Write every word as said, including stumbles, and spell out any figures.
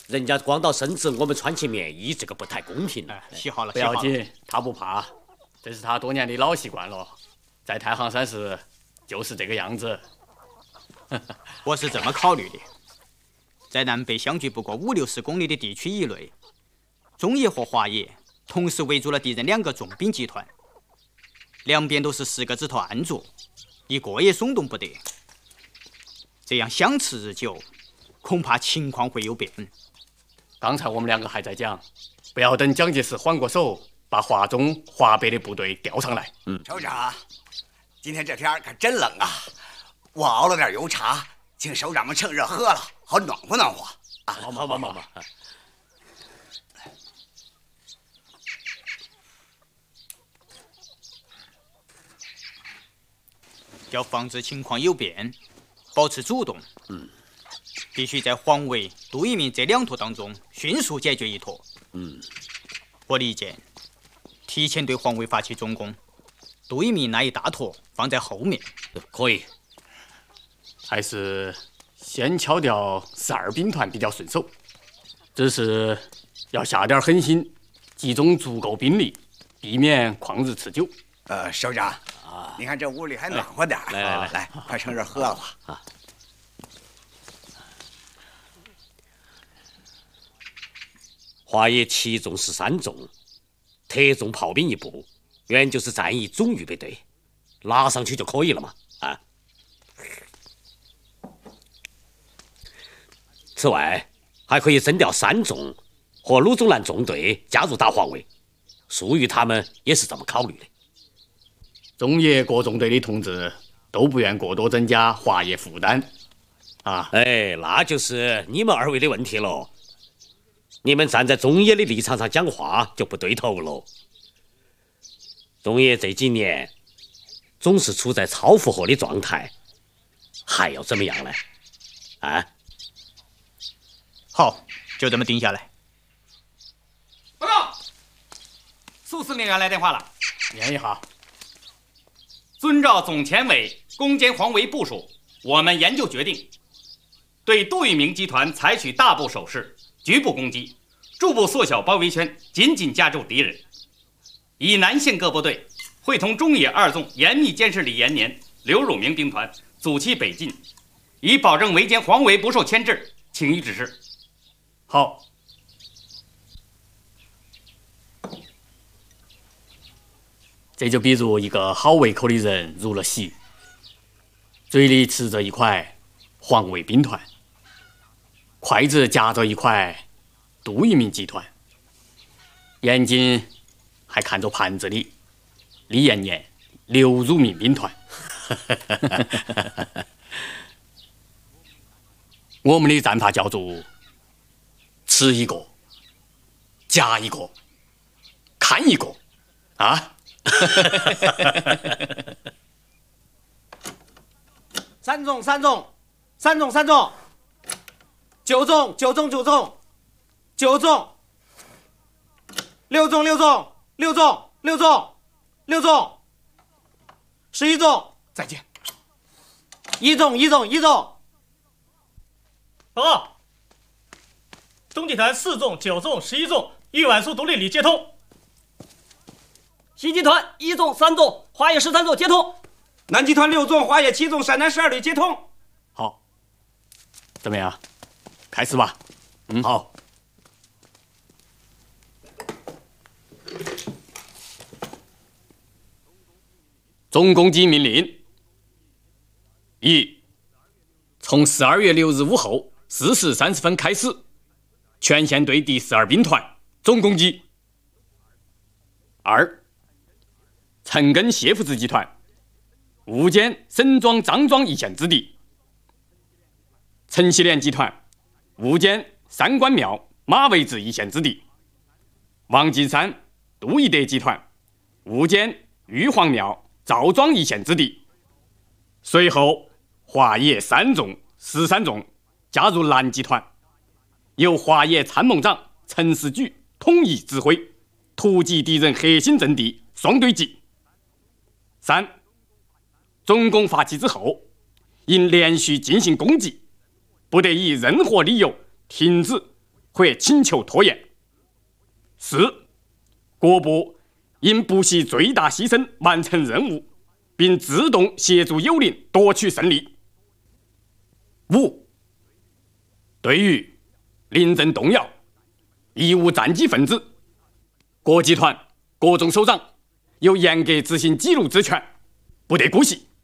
人家光到身子，我们穿起棉衣，这个不太公平。 哎，洗好了， 不要紧，他不怕，这是他多年的老习惯了，在太行山时就是这个样子。 我是这么考虑的，在南北相距不过五六十公里的地区以内，中野和华野同时围住了敌人两个重兵集团，两边都是十个指头暗住，一个也松动不得。这样相持日久，恐怕情况会有变。 刚才我们两个还在讲，不要等蒋介石缓过手，把华中、华北的部队调上来。 嗯，首长，今天这天可真冷啊！我熬了点油茶，请首长们趁热喝了，好暖和暖和。 啊，好好好好好。 要防止情况有变，保持主动。 嗯， 必须在黄维、杜贻明这两坨当中迅速解决一坨。 嗯， 我理解，提前对黄维发起总攻，杜贻明那一大坨放在后面。 可以。 还是先敲掉十二兵团比较顺手，只是要下点狠心，集中足够兵力，避免旷日持久。 呃，首长，啊，你看这屋里还暖和点， 来来来来，快趁热喝了吧。啊， 华野七纵十三纵，特种炮兵一部，原就是战役总预备队，拉上去就可以了嘛。啊。此外，还可以征调三纵和鲁宗南纵队加入大黄卫，粟裕他们也是这么考虑的。 中野各纵队的同志都不愿过多增加华野负担，啊， 哎，那就是你们二位的问题喽。你们站在中野的立场上讲话就不对头喽。中野这几年总是处在超负荷的状态，还要怎么样呢？啊？ 好，就这么定下来。 报告，苏司令员来电话了， 念一下。 遵照总前委攻坚黄维部署，我们研究决定，对杜贻明集团采取大部守势，局部攻击，逐步缩小包围圈，紧紧夹住敌人。以南线各部队会同中野二纵严密监视李延年、刘汝明兵团，阻其北进，以保证围歼黄维不受牵制。请予指示。 好。这就比如一个好胃口的人入了席，嘴里吃着一块黄卫兵团，筷子夹着一块杜贻明集团，眼睛还看着盘子里李延年、刘汝明兵团。我们的战法叫做吃一个，夹一个，看一个，啊！ 三纵三纵，三纵三纵，九纵九纵九纵，九纵，六纵六纵六纵六纵六纵，十一纵， 再见。 一纵一纵一纵。 报告，东集团四纵、九纵、十一纵豫皖苏独立旅接通。 西集团一纵、三纵、华野十三纵接通。 南集团六纵、华野七纵、陕南十二旅接通。 好，怎么样？开始吧。 嗯，好。 总攻击命令：一，从十二月六日午后四时三十分开始，全线对第十二兵团总攻击。二，陈赓谢福子集团误歼沈庄、张庄一线之敌；陈锡联集团误歼三官庙、马嵬子一线之敌；王金山、杜义德集团误歼玉皇庙、赵庄一线之敌。随后，华野三纵、十三纵加入南集团，由华野参谋长陈士举统一指挥，突击敌人核心阵地，双对击。三，总攻发起之后，因连续进行攻击，不得以任何理由停止或请求拖延。四、各部应不惜最大牺牲完成任务，并自动协助友邻夺取胜利。五、对于临阵动摇、贻误战机分子，各集团、各纵首长有严格执行记录之权，不得姑息。